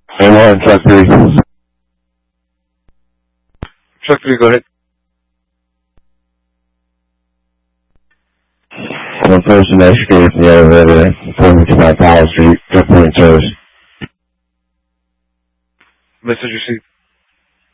A1, truck 3. Truck 3, go ahead. One person executed from the elevator, 455 Powell Street, 4 point service. Message received.